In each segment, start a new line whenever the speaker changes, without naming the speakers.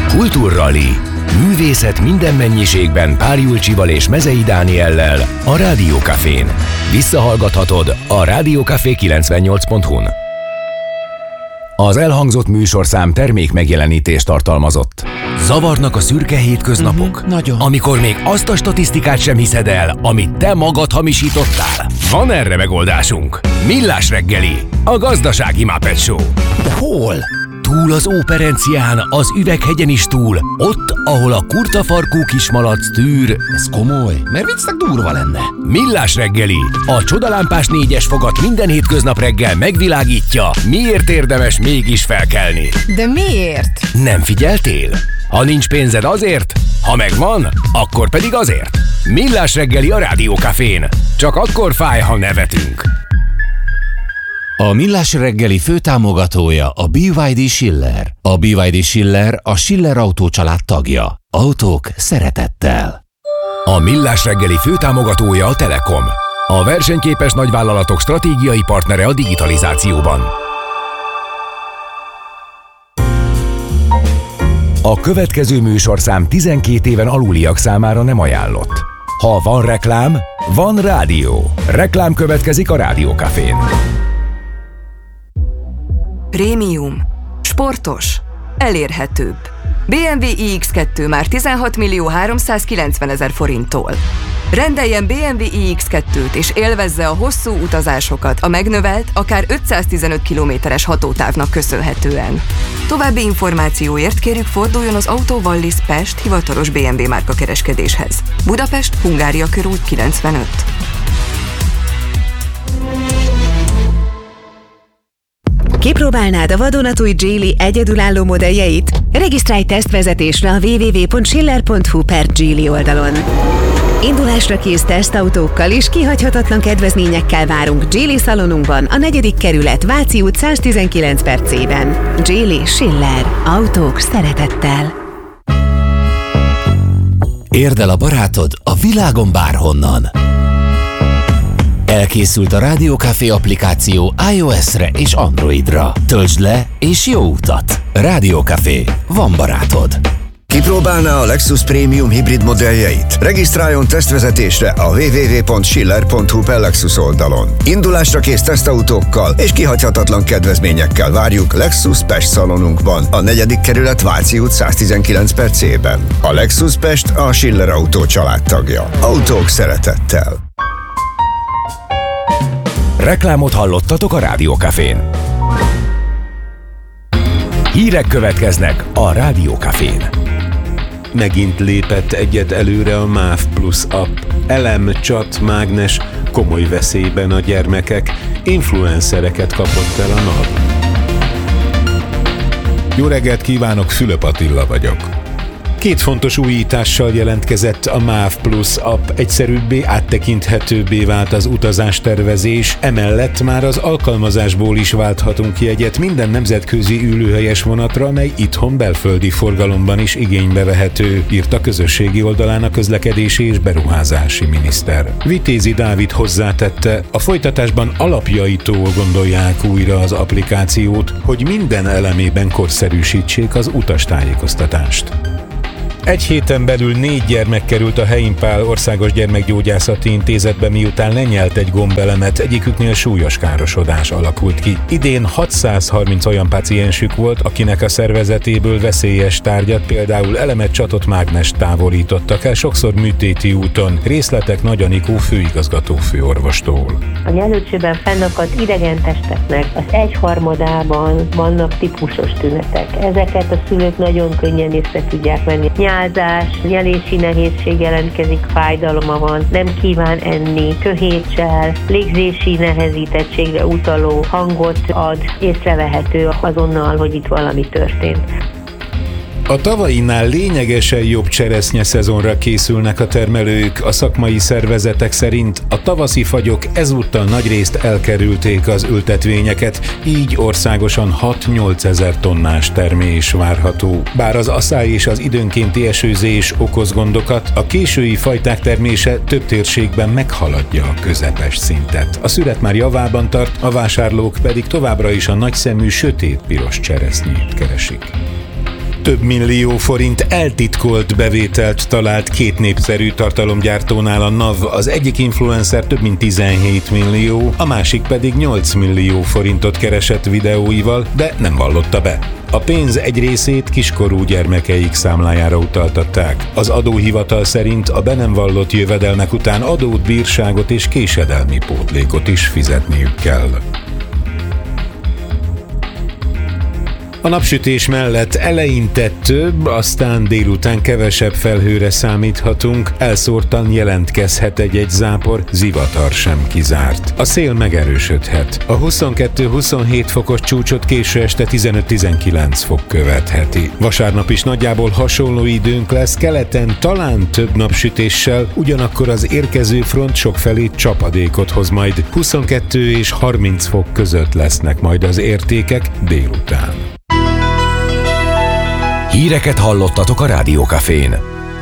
Kultúrrali. Művészet minden mennyiségben Pál Julcsival és Mezei Dániellel a Rádió Cafén. Visszahallgathatod a rádiócafé 98.hu-n. Az elhangzott műsorszám termék megjelenítést tartalmazott. Zavarnak a szürke hétköznapok?
Nagyon.
Amikor még azt a statisztikát sem hiszed el, amit te magad hamisítottál? Van erre megoldásunk. Millás reggeli, a gazdasági Muppet Show.
De hol?
Túl az Óperencián, az Üveghegyen is túl, ott, ahol a kurtafarkú kismalac tűr.
Ez komoly, mert viccnek durva lenne.
Millás reggeli, a csodalámpás 4-es fogat minden hétköznap reggel megvilágítja, miért érdemes mégis felkelni.
De miért?
Nem figyeltél? Ha nincs pénzed azért, ha megvan, akkor pedig azért. Millás reggeli a Rádió Cafén. Csak akkor fáj, ha nevetünk.
A Millás reggeli főtámogatója a BYD Schiller. A BYD Schiller a Schiller Autó család tagja. Autók szeretettel.
A Millás reggeli főtámogatója a Telekom. A versenyképes nagyvállalatok stratégiai partnere a digitalizációban. A következő műsorszám 12 éven aluliak számára nem ajánlott. Ha van reklám, van rádió. Reklám következik a Rádió Cafén.
Prémium. Sportos. Elérhetőbb. BMW iX2 már 16.390.000 forinttól. Rendeljen BMW iX2-t és élvezze a hosszú utazásokat a megnövelt, akár 515 kilométeres hatótávnak köszönhetően. További információért kérjük forduljon az Autó Wallis Pest hivatalos BMW márka kereskedéshez. Budapest, Hungária körút 95.
Kipróbálnád a vadonatúj Geely egyedülálló modelljeit? Regisztrálj tesztvezetésre a www.schiller.hu/Geely oldalon. Indulásra kész tesztautókkal és kihagyhatatlan kedvezményekkel várunk Geely szalonunkban, a 4. kerület, Váci út 119/C-ben. Geely Schiller. Autók szeretettel.
Érd el a barátod a világon bárhonnan. Elkészült a Rádió Café applikáció iOS-re és Androidra. Töltsd le és jó utat! Rádió Café. Van barátod.
Kipróbálná a Lexus Premium hibrid modelljeit? Regisztráljon tesztvezetésre a www.schiller.hu/Lexus oldalon. Indulásra kész tesztautókkal és kihagyhatatlan kedvezményekkel várjuk Lexus Pest szalonunkban, a 4. kerület, Váci út 119/C-ben. A Lexus Pest a Schiller Autó család tagja. Autók szeretettel.
Reklámot hallottatok a Rádió Cafén. Hírek következnek a Rádió Cafén.
Megint lépett egyet előre a MÁV Plus app. Elem, csat, mágnes, komoly veszélyben a gyermekek, influencereket kapott el a nap.
Jó reggelt kívánok, Fülöp Attila vagyok.
2 fontos újítással jelentkezett a MÁV Plus app, egyszerűbbé, áttekinthetőbbé vált az utazás-tervezés, emellett már az alkalmazásból is válthatunk ki jegyet minden nemzetközi ülőhelyes vonatra, mely itthon belföldi forgalomban is igénybe vehető, írt a közösségi oldalán a közlekedési és beruházási miniszter. Vitézi Dávid hozzátette, a folytatásban alapjaitól gondolják újra az applikációt, hogy minden elemében korszerűsítsék az utastájékoztatást. 1 héten belül 4 gyermek került a Helyim Pál Országos Gyermekgyógyászati Intézetbe, miután lenyelt egy gombelemet, egyiküknél súlyos károsodás alakult ki. Idén 630 olyan páciensük volt, akinek a szervezetéből veszélyes tárgyat, például elemet, csatot, mágnest távolítottak el, sokszor műtéti úton. Részletek Nagy Anikó főigazgató főorvostól.
A nyelőcsőben fennakadt idegen testeknek az 1/3-ában vannak típusos tünetek. Ezeket a szülők nagyon könnyen észre tudják venni. Nyálzás, nyelési nehézség jelentkezik, fájdalma van, nem kíván enni, köhétsel, légzési nehezítettségre utaló hangot ad, észrevehető azonnal, hogy itt valami történt.
A tavainál lényegesen jobb cseresznye szezonra készülnek a termelők. A szakmai szervezetek szerint a tavaszi fagyok ezúttal nagyrészt elkerülték az ültetvényeket, így országosan 6-8 ezer tonnás termés várható. Bár az aszály és az időnkénti esőzés okoz gondokat, a késői fajták termése több térségben meghaladja a közepes szintet. A szüret már javában tart, a vásárlók pedig továbbra is a nagyszemű sötétpiros cseresznyét keresik. Több millió forint eltitkolt bevételt talált két népszerű tartalomgyártónál a NAV. Az egyik influencer több mint 17 millió, a másik pedig 8 millió forintot keresett videóival, de nem vallotta be. A pénz egy részét kiskorú gyermekeik számlájára utaltatták. Az adóhivatal szerint a be nem vallott jövedelmek után adót, bírságot és késedelmi pótlékot is fizetniük kell. A napsütés mellett eleinte több, aztán délután kevesebb felhőre számíthatunk, elszórtan jelentkezhet egy zápor, zivatar sem kizárt. A szél megerősödhet. A 22-27 fokos csúcsot késő este 15-19 fok követheti. Vasárnap is nagyjából hasonló időnk lesz, keleten talán több napsütéssel, ugyanakkor az érkező front sokfelé csapadékot hoz majd. 22 és 30 fok között lesznek majd az értékek délután.
Híreket hallottatok a Rádió Cafén.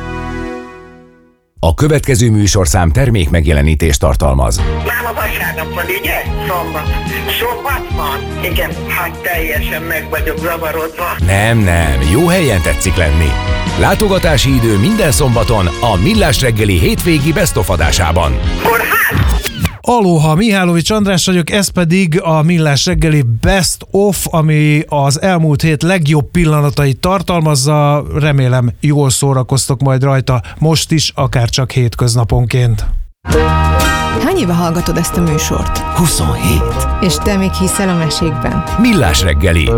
A következő műsorszám termék megjelenítést tartalmaz.
Már a vasárnap van, ugye? Szombat van? Igen, hát teljesen meg vagyok zavarodva.
Nem, jó helyen tetszik lenni. Látogatási idő minden szombaton a Millás reggeli hétvégi Best of adásában.
Kórház!
Aloha, Mihálovics András vagyok, ez pedig a Millás reggeli Best of, ami az elmúlt hét legjobb pillanatait tartalmazza. Remélem jól szórakoztok majd rajta most is, akár csak hétköznaponként.
Hány éve hallgatod ezt a műsort?
27.
És te még hiszel a mesékben?
Millás reggeli.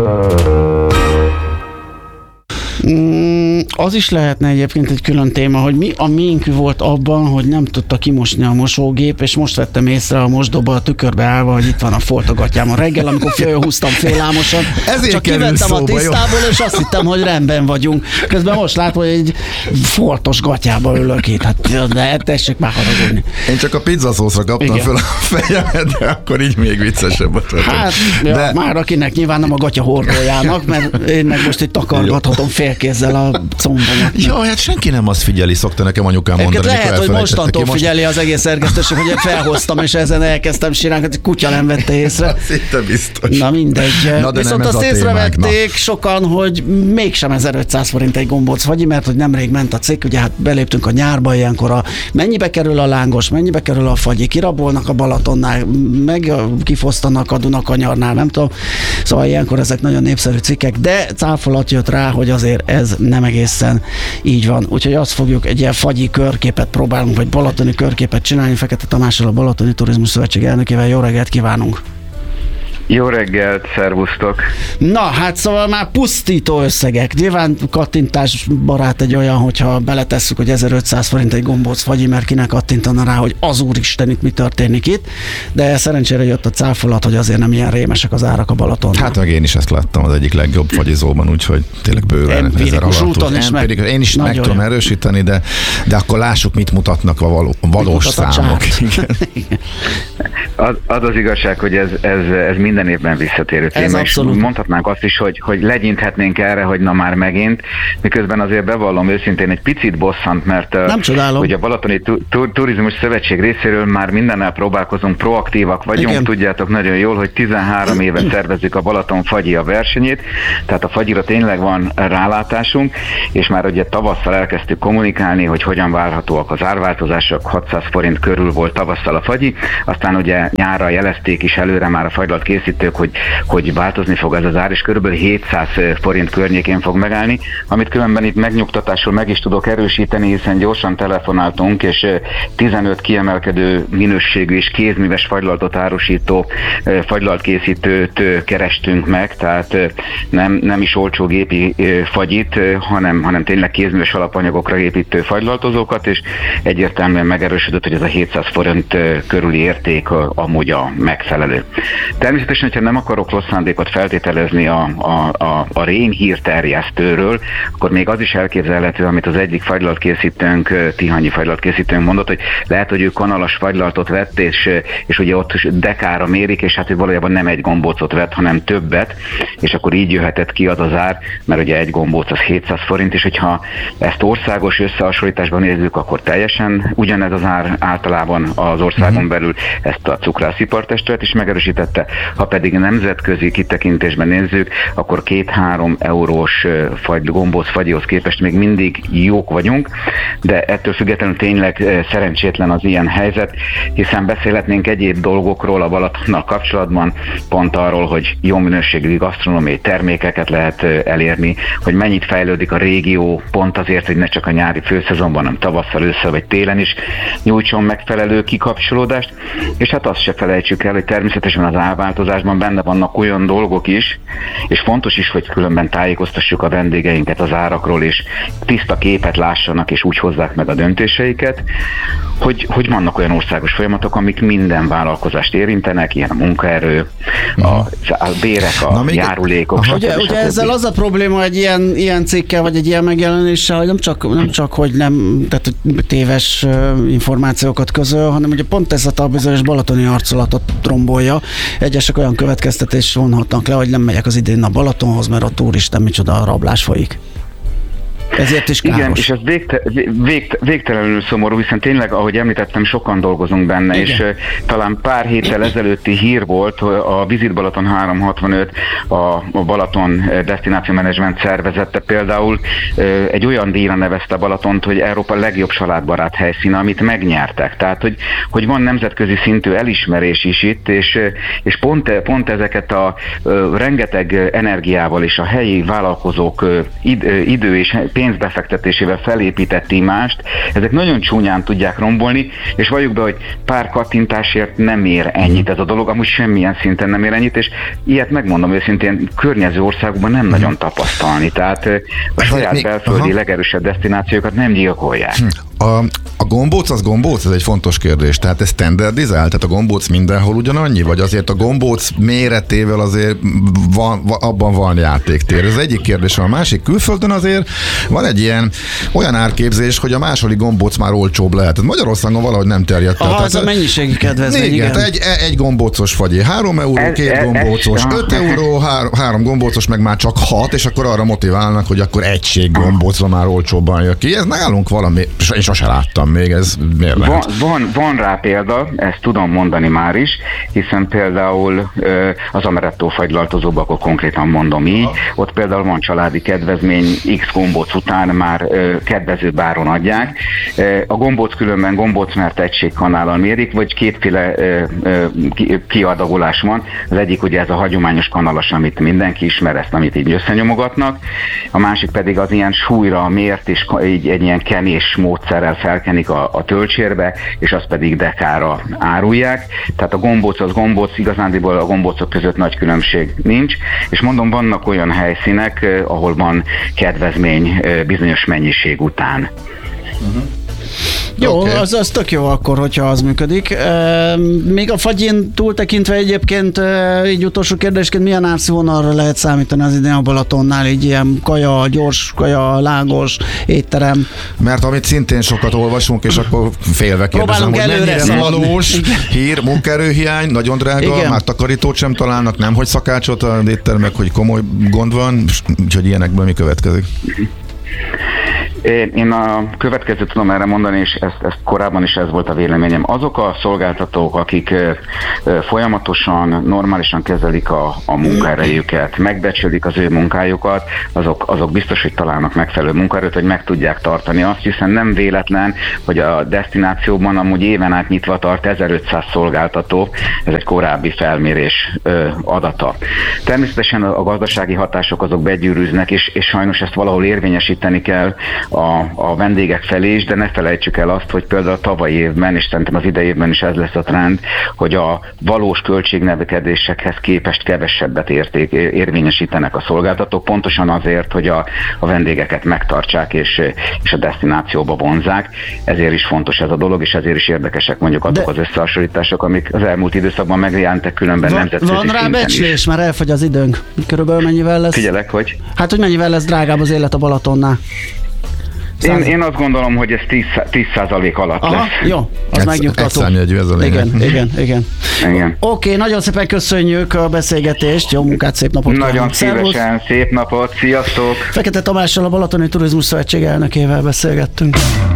Az is lehetne egyébként egy külön téma, hogy mi a miénk volt abban, hogy nem tudta kimosni a mosógép, és most vettem észre a mosdóba, a tükörbe állva, hogy itt van a folt a gatyámon. Reggel, amikor fölhúztam félámosan, csak kivettem a tisztából, és azt hittem, hogy rendben vagyunk. Közben most látom, hogy egy foltos gatyába ülök itt. Hát, de tessék már haragudni.
Én csak a pizzaszószra kaptam föl a fejemet, de akkor így még viccesebb a történet.
Hát, ja, már akinek nyilván nem a gatya hordójának, mert én meg most itt takargathatom félkézzel a combomat.
Ja, hát senki nem azt figyeli, szokta nekem anyukám mondani.
Lehet, hogy mostantól figyeli az egész szerkesztőség, hogy felhoztam, és ezen elkezdtem sírálni, hogy kutya nem vette észre.
Azt hittem biztos.
Na mindegy.
Na,
viszont azt észrevették sokan, hogy mégsem 1500 forint egy gombóc fagyi, mert hogy nemrég ment a cikk, ugye hát beléptünk a nyárba, ilyenkor mennyibe kerül a lángos, mennyibe kerül a fagyi, kirabolnak a Balatonnál, meg kifosztanak a Dunakanyarnál, nem tudom. Szóval ilyenkor ezek nagyon népszerű cikkek, de cáfolat jött rá, hogy azért ez nem egészen így van. Úgyhogy azt fogjuk, egy ilyen fagyi körképet próbálunk, vagy balatoni körképet csinálni. Fekete Tamással, a Balatoni Turizmus Szövetség elnökével. Jó reggelt kívánunk!
Jó reggelt, szervusztok!
Na, hát szóval már pusztító összegek. Nyilván kattintás barát egy olyan, hogyha beletesszük, hogy 1500 forint egy gombóc fagyi, mert kinek kattintana rá, hogy az úristen, itt mi történik itt. De szerencsére jött a cáfolat, hogy azért nem ilyen rémesek az árak a Balaton.
Hát meg én is ezt láttam az egyik legjobb fagyizóban, úgyhogy tényleg bőven 1000 alatt. Én is meg tudom erősíteni, de akkor lássuk, mit mutatnak a valós számok.
Az igazság, hogy ez minden évben visszatérő téma, és mondhatnánk azt is, hogy legyinthetnénk erre, hogy na már megint, miközben azért bevallom őszintén egy picit bosszant, mert ugye a Balatoni Turizmus Szövetség részéről már mindennel próbálkozunk, proaktívak vagyunk. Igen. Tudjátok nagyon jól, hogy 13 éve szervezzük a Balaton Fagyia versenyét, tehát a fagyira tényleg van rálátásunk, és már ugye tavasszal elkezdtük kommunikálni, hogy hogyan várhatóak az árváltozások, 600 forint körül volt tavasszal a fagyi, aztán ugye nyárra jelezték is előre már a fagylalt készítők, hogy változni fog ez az ár, és körülbelül 700 forint környékén fog megállni, amit különben itt megnyugtatásul meg is tudok erősíteni, hiszen gyorsan telefonáltunk, és 15 kiemelkedő minőségű és kézműves fagylaltot árusító fagylaltkészítőt kerestünk meg, tehát nem is olcsó gépi fagyit, hanem tényleg kézműves alapanyagokra építő fagylaltozókat, és egyértelműen megerősödött, hogy ez a 700 forint körüli érték amúgy a megfelelő. Természetesen, hogyha nem akarok rossz szándékot feltételezni a rémhír terjesztőről, akkor még az is elképzelhető, amit az egyik fagylaltkészítőnk, tihanyi fagylaltkészítőnk mondott, hogy lehet, hogy ő kanalas fagylaltot vett, és ugye ott dekára mérik, és hát ő valójában nem egy gombócot vett, hanem többet, és akkor így jöhetett ki az az ár, mert ugye egy gombóc az 700 forint, és hogyha ezt országos összehasonlításban nézzük, akkor teljesen ugyanez az ár általában az országon belül, ezt a cukrászipartestület is megerősítette. Ha pedig nemzetközi kitekintésben nézzük, akkor 2-3 eurós gombóc fagyihoz képest még mindig jók vagyunk, de ettől függetlenül tényleg szerencsétlen az ilyen helyzet, hiszen beszélhetnénk egyéb dolgokról a Balatonnal kapcsolatban, pont arról, hogy jó minőségű gasztronómiai termékeket lehet elérni, hogy mennyit fejlődik a régió, pont azért, hogy ne csak a nyári főszezonban, hanem tavasszal, ősszel vagy télen is nyújtson megfelelő kikapcsolódást, és hát azt se felejtsük el, hogy természetesen az árváltozásban benne vannak olyan dolgok is, és fontos is, hogy különben tájékoztassuk a vendégeinket az árakról, és tiszta képet lássanak, és úgy hozzák meg a döntéseiket, hogy vannak olyan országos folyamatok, amik minden vállalkozást érintenek, ilyen a munkaerő, a bérek, a járulékok.
Ugye ezzel az a probléma egy ilyen cikkel, vagy egy ilyen megjelenéssel, hogy nem csak hogy nem, tehát téves információkat közöl, hanem ugye pont ez a bizonyos balatoni arculatot rombolja. Egyesek olyan következtetést vonhatnak le, hogy nem megyek az idén a Balatonhoz, mert ott úristen micsoda rablás folyik. Ezért is káros.
Igen, és ez végtelenül szomorú, hiszen tényleg, ahogy említettem, sokan dolgozunk benne, igen. És talán pár héttel ezelőtti hír volt, a Visit Balaton 365, a Balaton Destination Management szervezete például egy olyan díjra nevezte Balatont, hogy Európa legjobb családbarát helyszíne, amit megnyertek. Tehát, hogy van nemzetközi szintű elismerés is itt, és pont ezeket a rengeteg energiával és a helyi vállalkozók idő és pénzbefektetésével felépített imást, ezek nagyon csúnyán tudják rombolni, és valljuk be, hogy pár kattintásért nem ér ennyit ez a dolog, amúgy semmilyen szinten nem ér ennyit, és ilyet megmondom őszintén, környező országokban nem nagyon tapasztalni, tehát a saját belföldi legerősebb destinációkat nem gyilkolják.
A gombóc az gombóc? Ez egy fontos kérdés. Tehát ez standardizál? Tehát a gombóc mindenhol ugyanannyi? Vagy azért a gombóc méretével azért abban van játéktér? Ez egyik kérdés. A másik, külföldön azért van egy olyan árképzés, hogy a második gombóc már olcsóbb lehet. Magyarországon valahogy nem terjedt el.
Ez a mennyiségi kedvezmény.
Igen. Egy gombócos fagyé 3 euró, 2 gombócos, 5 euró, 3 gombócos, meg már csak 6, és akkor arra motiválnak, hogy akkor egység gombócra már olcsóbban jön ki. Ez nálunk valami, én sosem láttam még, ez miért lehet?
Van rá példa, ezt tudom mondani már is, hiszen például az Amaretto fagylaltozóban, akkor konkrétan mondom így, ott például van családi kedvezmény, X gombóc után már kedvezőbb áron adják. A gombóc különben gombócmert egységkanállal mérik, vagy kétféle kiadagolás van. Az egyik ugye ez a hagyományos kanalas, amit mindenki ismer, ezt amit így összenyomogatnak. A másik pedig az ilyen súlyra mért, és így egy ilyen kenés módszerrel felkenik a töltsérbe, és azt pedig dekára árulják. Tehát a gombóc az gombóc, igazándiból a gombócok között nagy különbség nincs, és mondom, vannak olyan helyszínek, ahol van kedvezmény bizonyos mennyiség után.
Jó, okay. az tök jó akkor, hogyha az működik. Még a fagyin túltekintve egyébként, így utolsó kérdésként, milyen árszínvonalra lehet számítani az idén a Balatonnál, így ilyen kaja, gyors kaja, lángos, étterem?
Mert amit szintén sokat olvasunk, és akkor félve kérdezem, hogy mennyire valós hír, munkaerőhiány, nagyon drága, igen. Már takarítót sem találnak, nem hogy szakácsot az éttermek, hogy komoly gond van, úgyhogy ilyenekből mi következik?
Én a következőt tudom erre mondani, és ezt korábban is ez volt a véleményem. Azok a szolgáltatók, akik folyamatosan, normálisan kezelik a munkaerejüket, megbecsülik az ő munkájukat, azok biztos, hogy találnak megfelelő munkaerőt, hogy meg tudják tartani azt, hiszen nem véletlen, hogy a desztinációban amúgy éven át nyitva tart 1500 szolgáltató, ez egy korábbi felmérés adata. Természetesen a gazdasági hatások azok begyűrűznek, és sajnos ezt valahol érvényesíteni kell a vendégek felé is, de ne felejtsük el azt, hogy például a tavalyi évben, és szerintem az idei évben is ez lesz a trend, hogy a valós költségnövekedésekhez képest kevesebbet érvényesítenek a szolgáltatók, pontosan azért, hogy a vendégeket megtartsák és a desztinációba vonzák. Ezért is fontos ez a dolog, és ezért is érdekesek mondjuk azok az összehasonlítások, amik az elmúlt időszakban megjelentek különben nemzetközi
szinten is. Van rá becslés, már elfogy az időnk. Körülbelül mennyivel lesz?
Figyelek, hogy?
Hát, hogy mennyivel lesz drágább az élet a Balatonnál?
Én azt gondolom, hogy ez 10% alatt lesz.
Jó, az megnyugtató.
Egyszámjegyű ez a lényeg.
Igen. Oké, nagyon szépen köszönjük a beszélgetést, jó munkát, szép napot.
Nagyon szívesen, szép napot, sziasztok!
Fekete Tamással, a Balatoni Turizmus Szövetség elnökével beszélgettünk.